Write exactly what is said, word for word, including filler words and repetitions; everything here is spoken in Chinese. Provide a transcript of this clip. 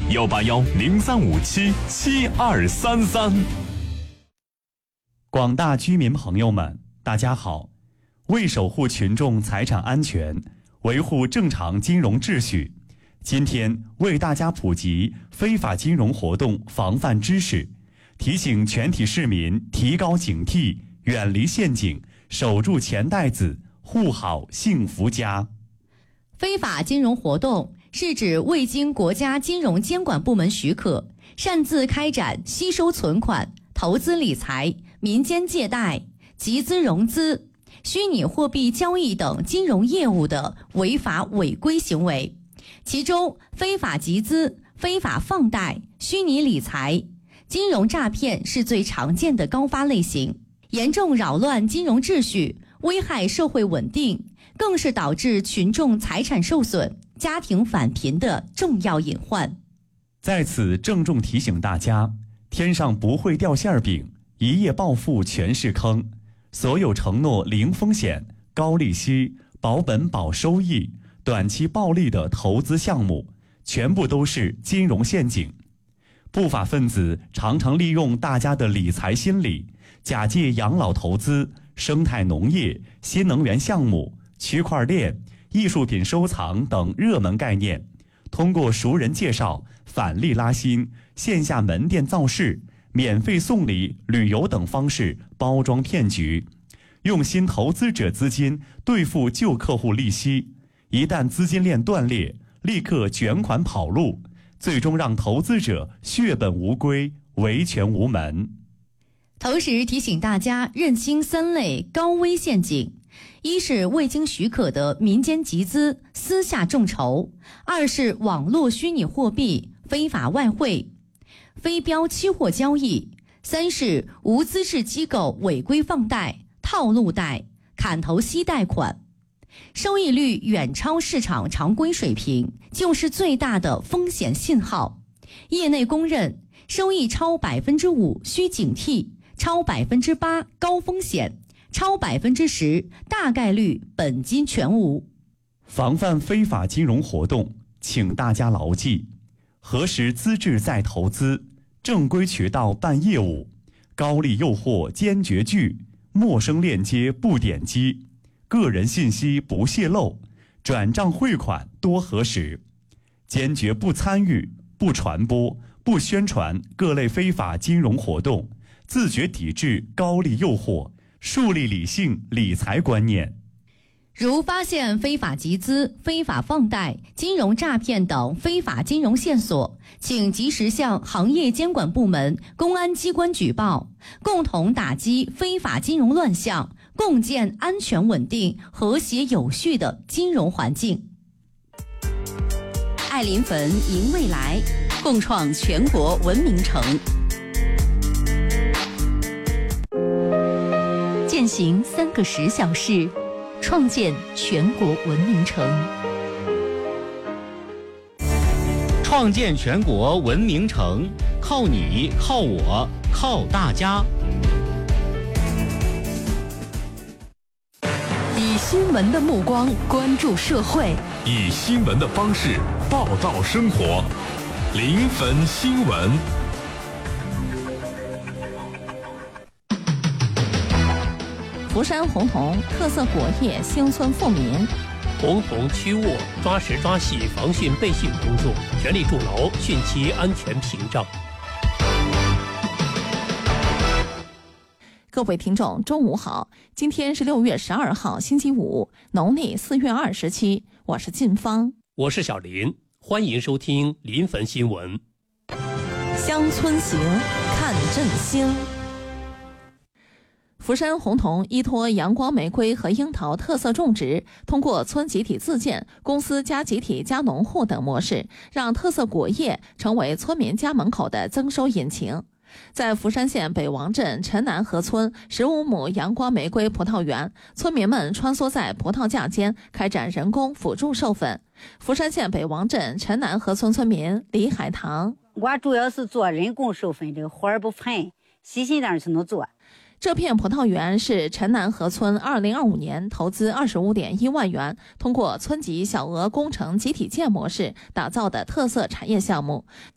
幺八幺零三五七七二三三。 广大居民朋友们，大家好！为守护群众财产安全，维护正常金融秩序，今天为大家普及非法金融活动防范知识，提醒全体市民提高警惕，远离陷阱，守住钱袋子，护好幸福家。 非法金融活动是指未经国家金融监管部门许可，擅自开展吸收存款、投资理财、民间借贷、集资融资、虚拟货币交易等金融业务的违法违规行为。其中，非法集资、非法放贷、虚拟理财、金融诈骗是最常见的高发类型，严重扰乱金融秩序，危害社会稳定，更是导致群众财产受损、家庭返贫的重要隐患。 在此郑重提醒大家，天上不会掉馅饼，一夜暴富全是坑。所有承诺零风险、高利息、保本保收益、短期暴利的投资项目，全部都是金融陷阱。不法分子常常利用大家的理财心理，假借养老投资、生态农业、新能源项目、区块链、艺术品收藏等热门概念，通过熟人介绍、返利拉新、线下门店造势、免费送礼、旅游等方式包装骗局，用新投资者资金兑付旧客户利息，一旦资金链断裂，立刻卷款跑路，最终让投资者血本无归，维权无门。 同时提醒大家认清三类高危陷阱：一是未经许可的民间集资、私下众筹；二是网络虚拟货币、非法外汇、非标期货交易；三是无资质机构违规放贷、套路贷、砍头息贷款，收益率远超市场常规水平，就是最大的风险信号。业内公认，收益超百分之五需警惕，超百分之八高风险，超百分之十大概率本金全无。 防范非法金融活动，请大家牢记：核实资质再投资，正规渠道办业务，高利诱惑坚决拒，陌生链接不点击，个人信息不泄露，转账汇款多核实，坚决不参与、不传播、不宣传各类非法金融活动，自觉抵制高利诱惑，树立理性理财观念。 如发现非法集资、非法放贷、金融诈骗等非法金融线索，请及时向行业监管部门、公安机关举报，共同打击非法金融乱象，共建安全稳定、和谐有序的金融环境。 爱临汾迎未来，共创全国文明城。践行三个十小时，创建全国文明城。 创建全国文明城，靠你，靠我，靠大家。 以新闻的目光关注社会， 以新闻的方式报道生活。临汾新闻。 福山红铜特色果业兴村富民， 红铜区务抓实抓细防汛备汛工作，全力筑牢汛期安全屏障。 各位听众，中午好！今天是六月十二号，星期五，农历四月二十七。我是晋芳， 我是小林，欢迎收听临汾新闻。 乡村行，看振兴。福山红铜依托阳光玫瑰和樱桃特色种植，通过村集体自建、公司加集体加农户等模式，让特色果业成为村民家门口的增收引擎。在福山县北王镇陈南河村十五亩阳光玫瑰葡萄园，村民们穿梭在葡萄架间开展人工辅助授粉。福山县北王镇陈南河村村民李海棠： 我主要是做人工授粉，这个活儿不烦，细心点去能做。 这片葡萄园是陈南河村二零二五年投资二十五点一万元，通过村级小额工程集体建模式打造的特色产业项目。